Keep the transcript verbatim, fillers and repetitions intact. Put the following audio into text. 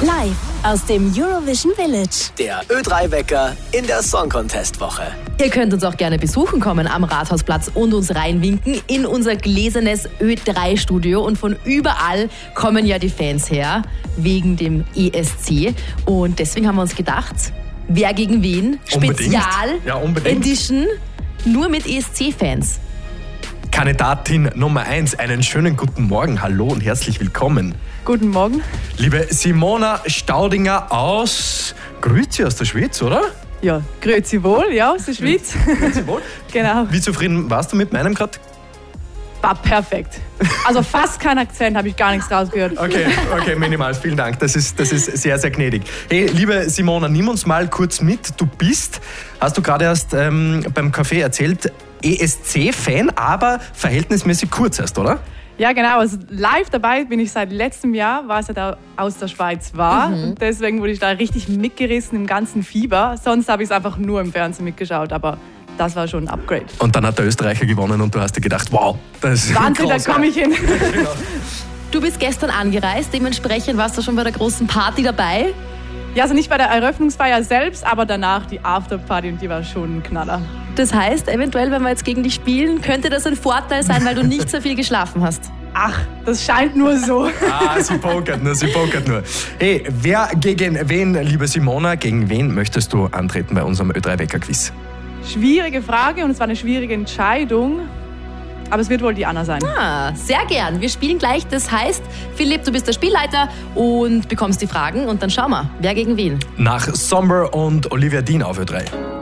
Live aus dem Eurovision Village. Der Ö drei Wecker in der Song Contest Woche. Ihr könnt uns auch gerne besuchen kommen am Rathausplatz und uns reinwinken in unser gläsernes Ö drei Studio. Und von überall kommen ja die Fans her, wegen dem E S C. Und deswegen haben wir uns gedacht, wer gegen wen? Spezial ja, unbedingt. Edition, nur mit E S C-Fans. Kandidatin Nummer eins, einen schönen guten Morgen. Hallo und herzlich willkommen. Guten Morgen. Liebe Simona Staudinger aus Grüezi aus der Schweiz, oder? Ja, grüezi wohl, ja, aus der Schweiz. Grüezi wohl. Genau. Wie zufrieden warst du mit meinem gerade? War perfekt. Also fast kein Akzent, habe ich gar nichts rausgehört. Okay, okay, minimal. Vielen Dank. Das ist, das ist sehr, sehr gnädig. Hey, liebe Simona, nimm uns mal kurz mit. Du bist, hast du gerade erst ähm, beim Café erzählt, E S C-Fan, aber verhältnismäßig kurz erst, oder? Ja, genau. Also live dabei bin ich seit letztem Jahr, weil es da aus der Schweiz war. Mhm. Und deswegen wurde ich da richtig mitgerissen im ganzen Fieber. Sonst habe ich es einfach nur im Fernsehen mitgeschaut, aber das war schon ein Upgrade. Und dann hat der Österreicher gewonnen und du hast dir gedacht, wow, das ist Wahnsinn, da groß, komme ich hin. Du bist gestern angereist, dementsprechend warst du schon bei der großen Party dabei. Ja, also nicht bei der Eröffnungsfeier selbst, aber danach die Afterparty und die war schon ein Knaller. Das heißt, eventuell, wenn wir jetzt gegen dich spielen, könnte das ein Vorteil sein, weil du nicht so viel geschlafen hast. Ach, das scheint nur so. Ah, sie pokert nur, sie pokert nur. Hey, wer gegen wen, liebe Simona, gegen wen möchtest du antreten bei unserem Ö drei Wecker Quiz? Schwierige Frage und es war eine schwierige Entscheidung. Aber es wird wohl die Anna sein. Ah, sehr gern. Wir spielen gleich. Das heißt, Philipp, du bist der Spielleiter und bekommst die Fragen. Und dann schauen wir, wer gegen wen. Nach Sommer und Olivia Dean auf Ö drei.